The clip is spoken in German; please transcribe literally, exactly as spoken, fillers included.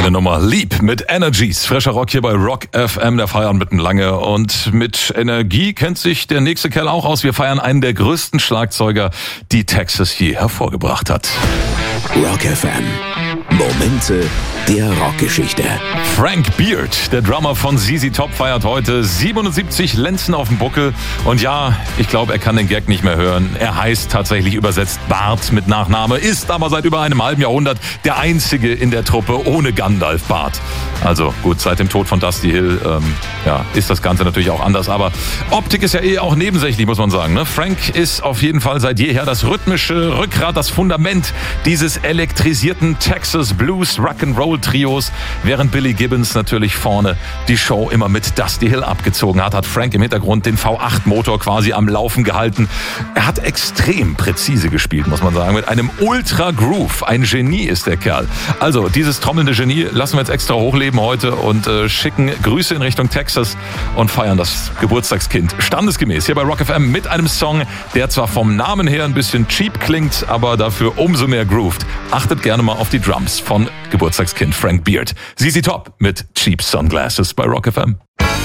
Geile Nummer. Lieb mit Energies. Frischer Rock hier bei Rock F M. Der feiern mitten lange. Und mit Energie kennt sich der nächste Kerl auch aus. Wir feiern einen der größten Schlagzeuger, die Texas je hervorgebracht hat. Rock F M. Momente der Rockgeschichte. Frank Beard, der Drummer von Z Z Top, feiert heute siebenundsiebzig Lenzen auf dem Buckel. Und ja, ich glaube, er kann den Gag nicht mehr hören. Er heißt tatsächlich übersetzt Bart mit Nachname, ist aber seit über einem halben Jahrhundert der einzige in der Truppe ohne Gandalf-Bart. Also gut, seit dem Tod von Dusty Hill ähm, ja, ist das Ganze natürlich auch anders. Aber Optik ist ja eh auch nebensächlich, muss man sagen. Ne? Frank ist auf jeden Fall seit jeher das rhythmische Rückgrat, das Fundament dieses elektrisierten Texas Blues Rock'n'Roll Trios. Während Billy Gibbons natürlich vorne die Show immer mit Dusty Hill abgezogen hat, hat Frank im Hintergrund den V acht Motor quasi am Laufen gehalten. Er hat extrem präzise gespielt, muss man sagen, mit einem Ultra Groove. Ein Genie ist der Kerl. Also dieses trommelnde Genie lassen wir jetzt extra hochleben heute und äh, schicken Grüße in Richtung Texas und feiern das Geburtstagskind standesgemäß hier bei Rock F M mit einem Song, der zwar vom Namen her ein bisschen cheap klingt, aber dafür umso mehr grooved. Achtet gerne mal auf die Drums von Geburtstagskind Frank Beard. Z Z Top mit Cheap Sunglasses bei Rock F M.